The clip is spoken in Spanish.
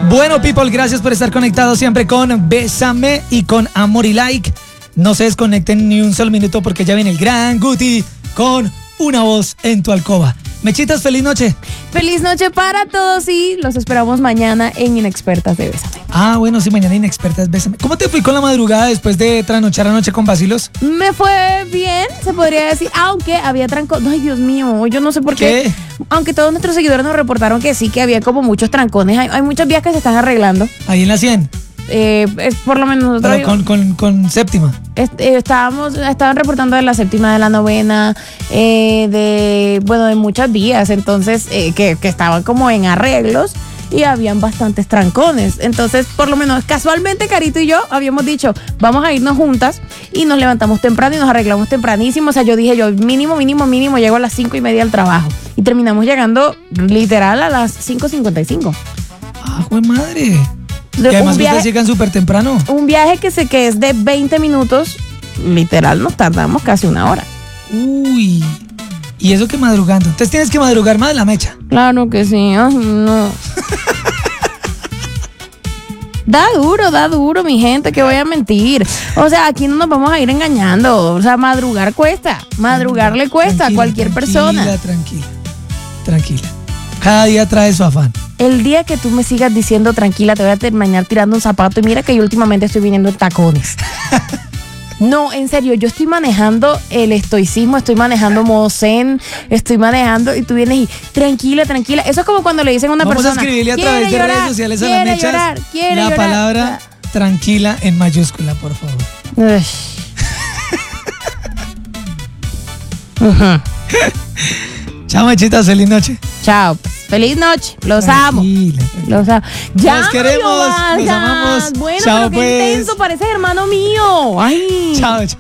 Bueno, people, gracias por estar conectados siempre con Bésame y con Amor y Like. No se desconecten ni un solo minuto porque ya viene el gran Guti con Una Voz en tu Alcoba. Mechitas, feliz noche. Feliz noche para todos y los esperamos mañana en Inexpertas de Bésame. Bueno, sí, mañana Inexpertas, Bésame. ¿Cómo te fui con la madrugada después de trasnochar anoche con vacilos? Me fue bien, se podría decir, aunque había trancones. Ay, Dios mío, yo no sé por qué. Aunque todos nuestros seguidores nos reportaron que sí, que había como muchos trancones. Hay muchas vías que se están arreglando. Ahí en la 100. Por lo menos nosotros. Pero con séptima. Estaban reportando de la séptima, de la novena, de muchas vías, entonces, que estaban como en arreglos y habían bastantes trancones. Entonces, por lo menos, casualmente, Carito y yo habíamos dicho, vamos a irnos juntas y nos levantamos temprano y nos arreglamos tempranísimo. O sea, yo dije, mínimo, llego a las 5:30 al trabajo. Y terminamos llegando literal a las 5:55. ¡Jue madre! Y además ustedes llegan súper temprano. Un viaje que es de 20 minutos, literal nos tardamos casi una hora. Uy, y eso que madrugando. Entonces tienes que madrugar más la mecha. Claro que sí, ay no. Da duro, mi gente, que voy a mentir. O sea, aquí no nos vamos a ir engañando. O sea, madrugar cuesta. Madrugar le cuesta a cualquier persona. Tranquila. Cada día trae su afán. El día que tú me sigas diciendo tranquila, te voy a terminar tirando un zapato. Y mira que yo últimamente estoy viniendo en tacones. No, en serio, yo estoy manejando el estoicismo, estoy manejando modo zen, estoy manejando y tú vienes y tranquila. Eso es como cuando le dicen a una persona. Vamos a escribirle a través de redes sociales a las mechas la palabra tranquila en mayúscula, por favor. Chao, mechitas, feliz noche. Chao, feliz noche, los amo. Los amo. Ya, los queremos, los amamos. Bueno, chao, pero qué intenso, pareces hermano mío. Ay. Chao.